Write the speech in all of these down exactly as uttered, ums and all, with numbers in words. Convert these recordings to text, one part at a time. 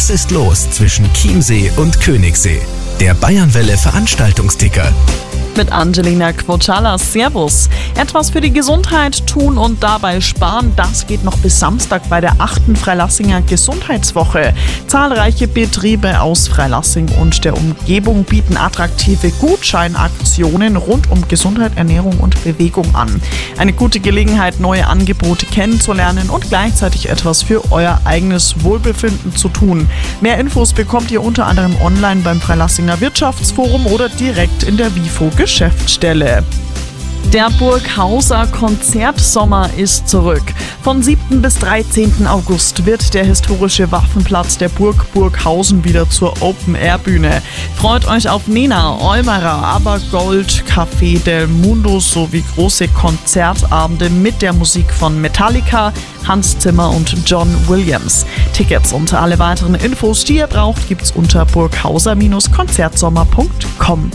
Was ist los zwischen Chiemsee und Königssee? Der Bayernwelle Veranstaltungsticker. Mit Angelina Quochala. Servus. Etwas für die Gesundheit tun und dabei sparen, das geht noch bis Samstag bei der achten Freilassinger Gesundheitswoche. Zahlreiche Betriebe aus Freilassing und der Umgebung bieten attraktive Gutscheinaktionen rund um Gesundheit, Ernährung und Bewegung an. Eine gute Gelegenheit, neue Angebote kennenzulernen und gleichzeitig etwas für euer eigenes Wohlbefinden zu tun. Mehr Infos bekommt ihr unter anderem online beim Freilassinger Wirtschaftsforum oder direkt in der WIFO Geschäftsstelle. Der Burghauser Konzertsommer ist zurück. Von siebten bis dreizehnten August wird der historische Waffenplatz der Burg Burghausen wieder zur Open-Air-Bühne. Freut euch auf Nena, Eumerer, Abergold, Café del Mundo sowie große Konzertabende mit der Musik von Metallica, Hans Zimmer und John Williams. Tickets und alle weiteren Infos, die ihr braucht, gibt's unter burghauser Bindestrich konzertsommer punkt com.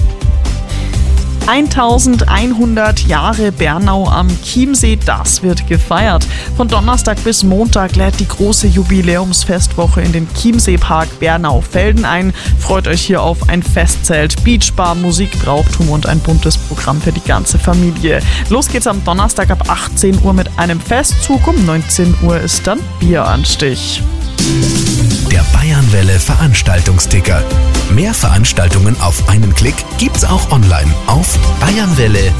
eintausendeinhundert Jahre Bernau am Chiemsee, das wird gefeiert. Von Donnerstag bis Montag lädt die große Jubiläumsfestwoche in den Chiemseepark Bernau-Velden ein. Freut euch hier auf ein Festzelt, Beachbar, Musik, Brauchtum und ein buntes Programm für die ganze Familie. Los geht's am Donnerstag ab achtzehn Uhr mit einem Festzug. Um neunzehn Uhr ist dann Bieranstich. Der Bayernwelle Veranstaltungsticker. Mehr Veranstaltungen auf einen Klick gibt's auch online auf bayernwelle